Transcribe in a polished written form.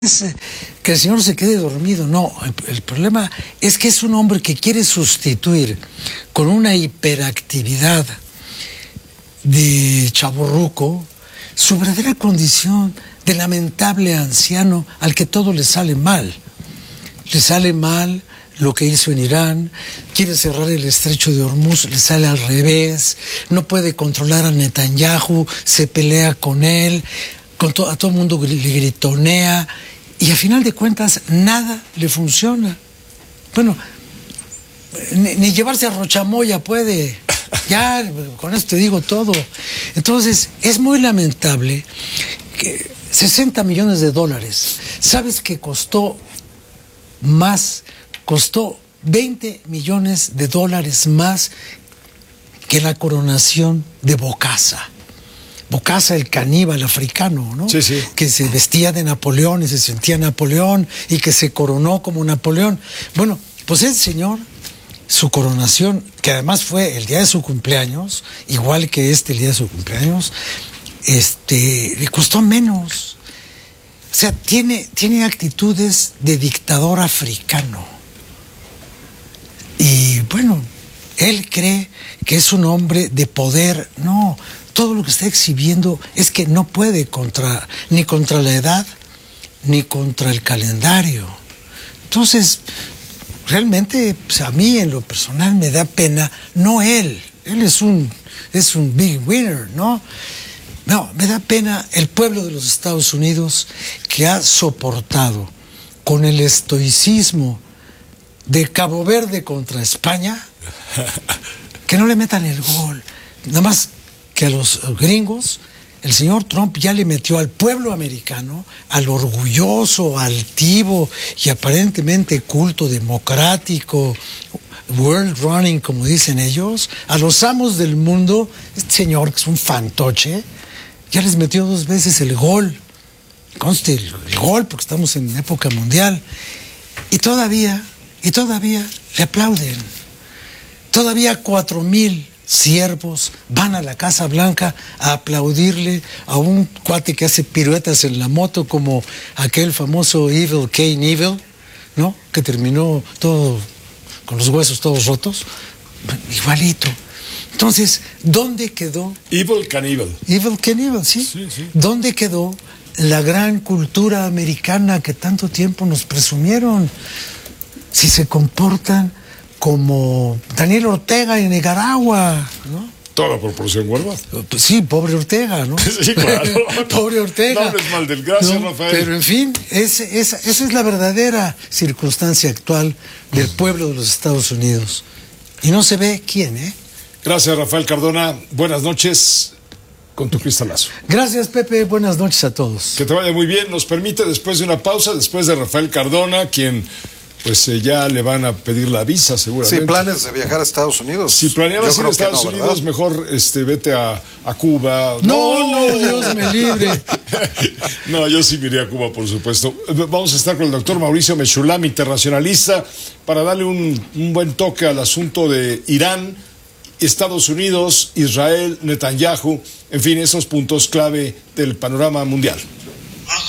es que el señor se quede dormido, no, el problema es que es un hombre que quiere sustituir con una hiperactividad de chavorruco su verdadera condición de lamentable anciano al que todo le sale mal. Le sale mal lo que hizo en Irán, quiere cerrar el estrecho de Hormuz, le sale al revés, no puede controlar a Netanyahu, se pelea con él, a todo el mundo le gritonea, y a final de cuentas nada le funciona. Bueno, ni llevarse a Rochamoya puede. Ya, con esto te digo todo. Entonces, es muy lamentable que $60 millones. ¿Sabes que costó más? Costó $20 millones más que la coronación de Bokassa. Bokassa, el caníbal africano, ¿no? Sí, sí. Que se vestía de Napoleón y se sentía Napoleón y que se coronó como Napoleón. Bueno, pues el señor, su coronación, que además fue el día de su cumpleaños, igual que el día de su cumpleaños, le costó menos. O sea, tiene actitudes de dictador africano. Y bueno, él cree que es un hombre de poder. No, todo lo que está exhibiendo es que no puede ni contra la edad, ni contra el calendario. Entonces, realmente, pues a mí en lo personal me da pena, no él es un big winner, ¿no? No, me da pena el pueblo de los Estados Unidos que ha soportado con el estoicismo de Cabo Verde contra España, que no le metan el gol. Nada más que a los gringos, el señor Trump ya le metió al pueblo americano, al orgulloso, altivo y aparentemente culto, democrático, world running, como dicen ellos, a los amos del mundo, este señor que es un fantoche, ya les metió 2 veces el gol. Conste, el gol, porque estamos en época mundial. Y todavía le aplauden. Todavía 4,000 siervos van a la Casa Blanca a aplaudirle a un cuate que hace piruetas en la moto, como aquel famoso Evel Knievel, ¿no? Que terminó todo con los huesos todos rotos. Igualito. Entonces, ¿dónde quedó? Evel Knievel. Evel Knievel, sí. Sí. ¿Dónde quedó la gran cultura americana que tanto tiempo nos presumieron? Si se comportan como Daniel Ortega en Nicaragua, ¿no? Toda proporción guardada. Pues sí, pobre Ortega, ¿no? Sí, claro. Pobre Ortega. No hables mal del gracias, No, Rafael. pero en fin, esa es la verdadera circunstancia actual del pueblo de los Estados Unidos. Y no se ve quién, ¿eh? Gracias, Rafael Cardona. Buenas noches con tu cristalazo. Gracias, Pepe. Buenas noches a todos. Que te vaya muy bien. Nos permite, después de una pausa, después de Rafael Cardona, quien pues ya le van a pedir la visa seguramente. Sí, planes de viajar a Estados Unidos. Si planeabas ir a Estados Unidos, mejor vete a Cuba. No, Dios me libre. No, yo sí me iría a Cuba, por supuesto. Vamos a estar con el doctor Mauricio Mechulam, internacionalista, para darle un buen toque al asunto de Irán, Estados Unidos, Israel, Netanyahu, en fin, esos puntos clave del panorama mundial.